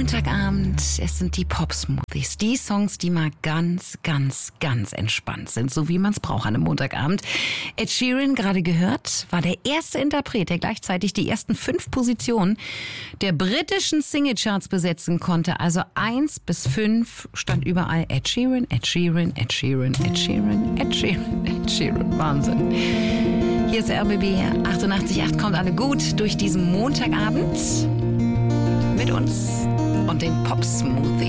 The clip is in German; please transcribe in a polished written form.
Montagabend, es sind die Pop-Smoothies. Die Songs, die mal ganz, ganz, ganz entspannt sind, so wie man es braucht an einem Montagabend. Ed Sheeran, gerade gehört, war der erste Interpret, der gleichzeitig die ersten 5 Positionen der britischen Singlecharts besetzen konnte. Also 1 bis 5 stand überall Ed Sheeran, Ed Sheeran, Ed Sheeran, Ed Sheeran, Ed Sheeran, Ed Sheeran. Wahnsinn. Hier ist der RBB 88.8, kommt alle gut durch diesen Montagabend mit uns und den Pop-Smoothie.